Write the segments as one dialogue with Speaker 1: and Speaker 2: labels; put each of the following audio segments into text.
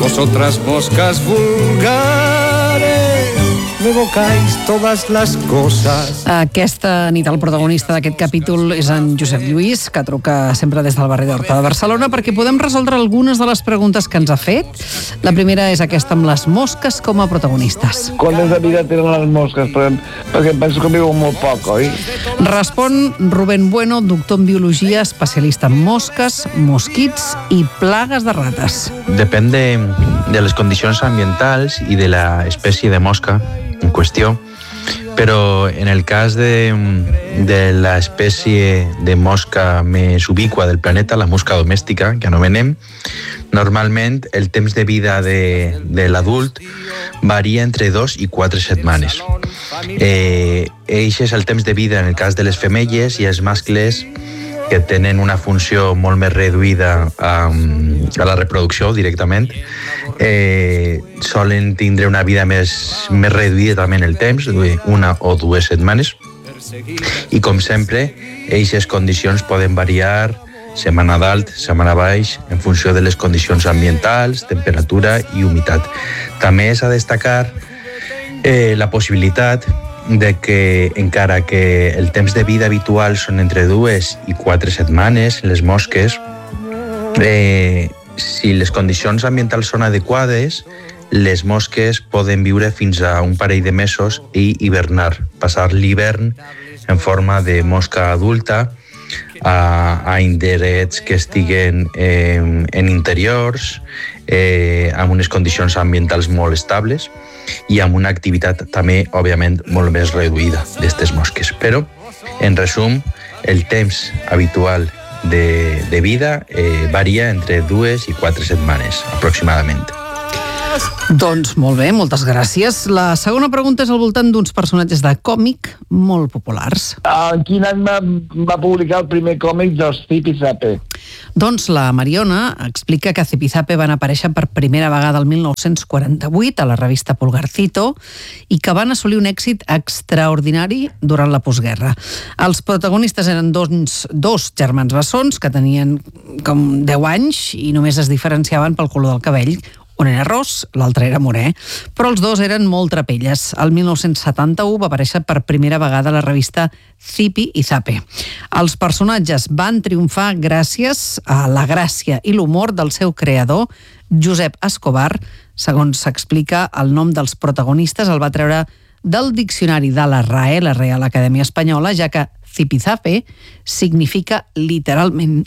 Speaker 1: vosotras moscas vulgares, me evocáis todas las cosas.
Speaker 2: Aquesta nit el protagonista d'aquest capítol és en Josep Lluís, que truca sempre des del barri d'Horta de Barcelona perquè podem resoldre algunes de les preguntes que ens ha fet. La primera és aquesta amb les mosques com a protagonistes.
Speaker 3: Quantes de vida tenen les mosques? Perquè penso que viuen molt poc, oi?
Speaker 2: Respon Rubén Bueno, doctor en biologia, especialista en mosques, mosquits i plagues de rates.
Speaker 4: Depèn de les condicions ambientals i de la espècie de mosca en qüestió, però en el cas de la espècie de mosca més ubicua del planeta, la mosca domèstica, que anomenem, normalment el temps de vida de l'adult varia entre 2 i 4 setmanes. Eix és el temps de vida en el cas de les femelles, i els mascles, que tenen una funció molt més reduïda a la reproducció directament, solen tindre una vida més reduïda també en el temps, 1 o 2 setmanes, i com sempre, aquestes condicions poden variar setmana dalt, setmana baix, en funció de les condicions ambientals, temperatura i humitat. També s'ha de destacar la possibilitat de que, encara que el temps de vida habitual són entre 2 i 4 setmanes, les mosques, si les condicions ambientals són adequades, les mosques poden viure fins a un parell de mesos i hivernar, passar l'hivern en forma de mosca adulta a indrets que estiguen en interiors, amb unes condicions ambientals molt estables i amb una activitat també, òbviament, molt més reduïda d'aquestes mosques. Però, en resum, el temps habitual de vida varia entre 2 i 4 setmanes, aproximadament.
Speaker 2: Doncs molt bé, moltes gràcies. La segona pregunta és al voltant d'uns personatges de còmic molt populars.
Speaker 3: En quin any va publicar el primer còmic dels Zipizape?
Speaker 2: Doncs la Mariona explica que Zipizape van aparèixer per primera vegada el 1948 a la revista Pulgarcito i que van assolir un èxit extraordinari durant la postguerra. Els protagonistes eren dos germans bessons que tenien com 10 anys i només es diferenciaven pel color del cabell. Un era ros, l'altre era morè, però els dos eren molt trapelles. El 1971 va aparèixer per primera vegada a la revista Zipi i Zape. Els personatges van triomfar gràcies a la gràcia i l'humor del seu creador, Josep Escobar. Segons s'explica, el nom dels protagonistes el va treure del diccionari de la RAE, la Real Acadèmia Espanyola, ja que Zipizape significa literalment,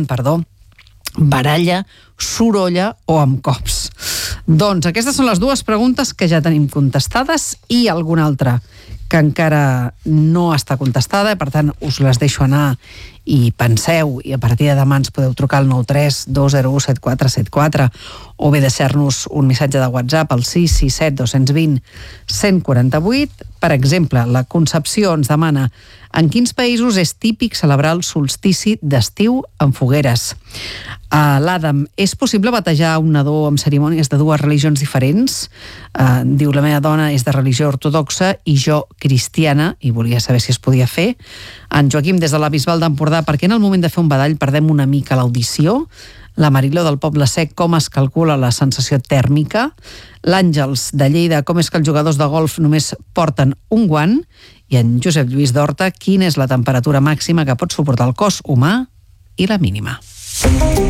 Speaker 2: baralla, sorolla o amb cops. Doncs aquestes són les dues preguntes que ja tenim contestades i alguna altra que encara no està contestada, per tant us les deixo anar i penseu, i a partir de demà ens podeu trucar al 93 201 7474 o bé deixar-nos un missatge de WhatsApp al 667 220 148. Per exemple, la Concepció ens demana en quins països és típic celebrar el solstici d'estiu amb fogueres. L'Adam, és possible batejar un nadó amb cerimònies de dues religions diferents? Diu, la meva dona és de religió ortodoxa i jo cristiana, i volia saber si es podia fer. En Joaquim, des de la Bisbal d'Empordà, per què en el moment de fer un badall perdem una mica l'audició? La Mariló del Poble Sec, com es calcula la sensació tèrmica? L'Àngels de Lleida, com és que els jugadors de golf només porten un guant? I en Josep Lluís d'Horta, quina és la temperatura màxima que pot suportar el cos humà i la mínima?